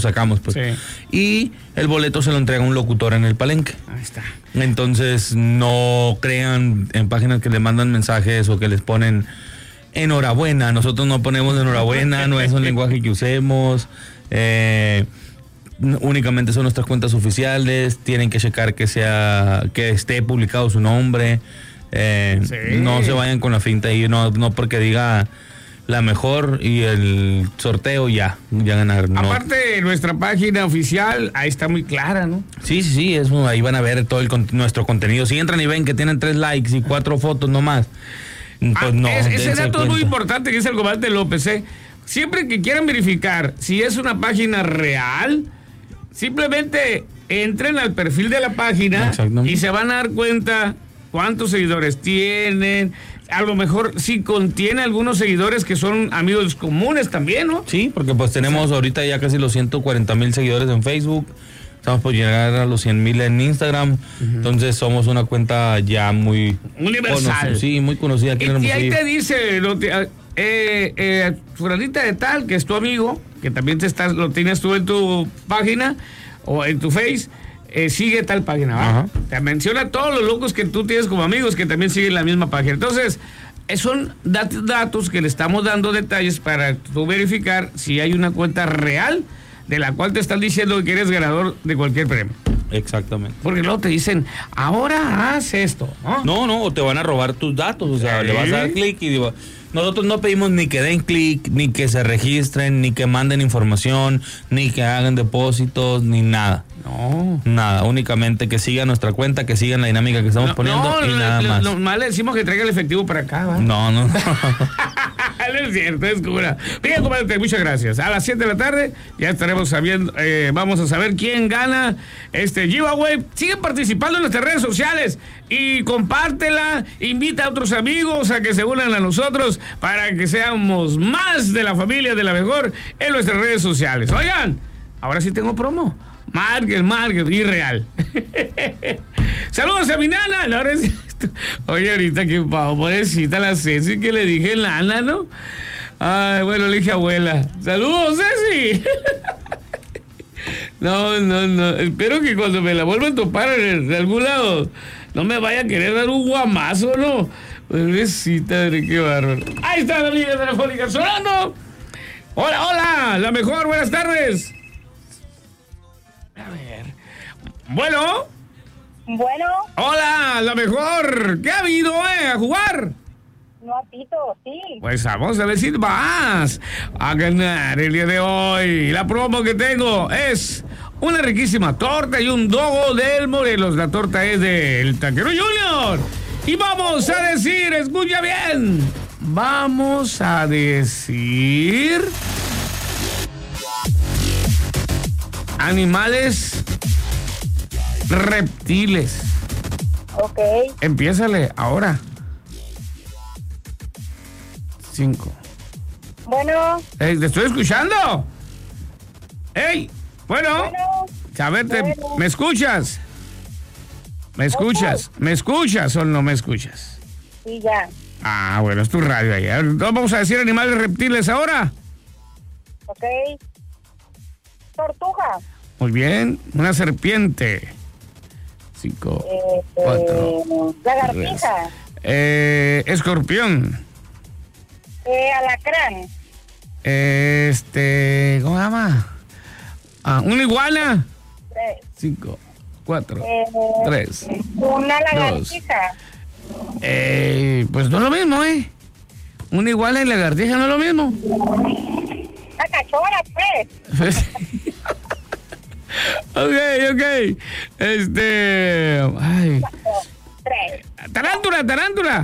sacamos, pues. Sí. Y el boleto se lo entrega un locutor en el palenque. Ahí está. Entonces, no crean en páginas que le mandan mensajes o que les ponen enhorabuena. Nosotros no ponemos enhorabuena, no es un lenguaje que usemos. Únicamente son nuestras cuentas oficiales. Tienen que checar que esté publicado su nombre. Sí. No se vayan con la finta y no porque diga la mejor y el sorteo ya ganaron. No. Aparte, nuestra página oficial, ahí está muy clara, ¿no? Sí, eso, ahí van a ver todo nuestro contenido. Si entran y ven que tienen 3 likes y 4 fotos nomás, pues no. Ese dato es muy importante, que es el comandante López, ¿eh? Siempre que quieran verificar si es una página real, simplemente entren al perfil de la página y se van a dar cuenta cuántos seguidores tienen. A lo mejor sí contiene algunos seguidores que son amigos comunes también, ¿no? Sí, porque pues tenemos ahorita ya casi los 140,000 seguidores en Facebook. Estamos por llegar a los 100,000 en Instagram. Entonces somos una cuenta ya muy universal. Sí, muy conocida aquí en el Y ahí museo. te dice, fulanita de tal, que es tu amigo, que también lo tienes tú en tu página o en tu Face. Sigue tal página, ¿va? Ajá. Te menciona todos los locos que tú tienes como amigos que también siguen la misma página. Entonces, son datos que le estamos dando detalles para tú verificar si hay una cuenta real de la cual te están diciendo que eres ganador de cualquier premio. Exactamente. Porque luego te dicen, ahora haz esto, ¿no? No, o te van a robar tus datos, o sea, ¿Sí? le vas a dar clic y digo, nosotros no pedimos ni que den clic, ni que se registren, ni que manden información, ni que hagan depósitos, ni nada. No. Nada, únicamente que sigan nuestra cuenta, que sigan la dinámica que estamos poniendo y nada más. Nomás le decimos que traiga el efectivo para acá, ¿va? No. No es cierto, es cura. Bien, comandante, muchas gracias. A las 7 de la tarde ya estaremos sabiendo, vamos a saber quién gana este giveaway. Siguen participando en nuestras redes sociales y compártela, invita a otros amigos a que se unan a nosotros para que seamos más de la familia de la mejor en nuestras redes sociales. Oigan, ahora sí tengo promo. Marquen, irreal. Saludos a mi nana. No, ahora sí. Oye, ahorita que pobrecita la Ceci que le dije nana, ¿no? Ay, bueno, le dije abuela. Saludos, Ceci. No. Espero que cuando me la vuelvan a topar en algún lado, no me vaya a querer dar un guamazo, ¿no? Pobrecita, qué bárbaro. Ahí está la línea telefónica sonando. Hola, la mejor, buenas tardes. A ver. Bueno. Hola, la mejor. ¿Qué ha habido, a jugar? No, Tito, sí. Pues vamos a ver si vas a ganar el día de hoy. La promo que tengo es una riquísima torta y un dogo del Morelos. La torta es del Taquero Junior. Y vamos a decir, escucha bien. Vamos a decir animales reptiles. Ok. Empiézale ahora. 5. Bueno. Te estoy escuchando. Bueno. A ver, Bueno. ¿me escuchas? ¿Me escuchas o no me escuchas? Sí, ya. Ah, bueno, es tu radio ahí. A ver, vamos a decir animales reptiles ahora. Ok. Tortuga. Muy bien. Una serpiente. 5, 4. Lagartija. Escorpión. Alacrán. ¿Cómo se llama? Una iguana. 3. 5, 4, 3. Una lagartija. Pues no es lo mismo, Una iguana y lagartija no es lo mismo. La cachorra, pues. Ok. Ay. 3. Tarántula.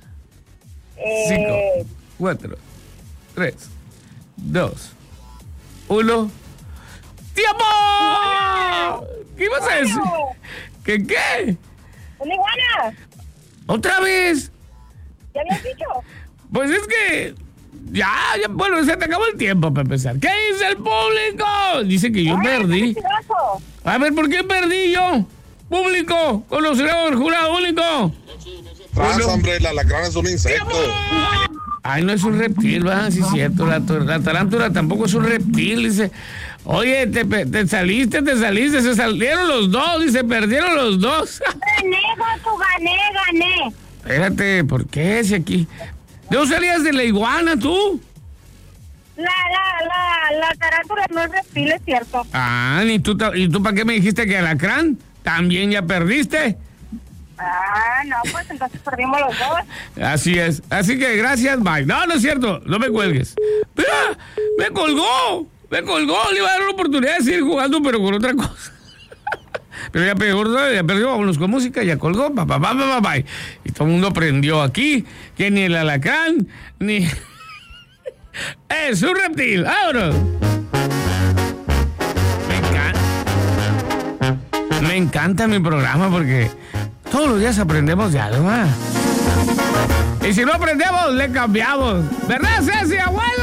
5, 4, 3, 2, 1. ¡Tiempo! ¿Qué ibas a decir? ¿Qué? Una iguana. ¿Otra vez? ¿Ya habías dicho? Pues es que ya, bueno, se te acabó el tiempo para empezar. ¿Qué dice el público? Dice que yo perdí. Mentiroso. A ver, ¿por qué perdí yo? Público, conocedor, jurado único. Hombre, el alacrán es un insecto. Ay, no es un reptil, va, sí es cierto. La tarántula tampoco es un reptil, dice. Oye, te saliste, se salieron los dos y se perdieron los dos. Gané, Goku, gané. Espérate, ¿por qué si aquí? ¿De dónde salías de la iguana tú? La tarántula no es reptil, es cierto. Ah, ¿y tú para qué me dijiste que alacrán? ¿También ya perdiste? Ah, no, pues entonces perdimos los dos. Así es. Así que gracias, bye. No, no es cierto. No me cuelgues. ¡Mira! ¡Me colgó! Le iba a dar la oportunidad de seguir jugando, pero con otra cosa. Pero ya perdió, vámonos con música, ya colgó. Bye. Y todo el mundo aprendió aquí que ni el alacrán, ni... ¡Es un reptil! ¡Vámonos! Me encanta mi programa porque todos los días aprendemos de algo más. Y si no aprendemos, le cambiamos. ¿Verdad, Ceci, abuela?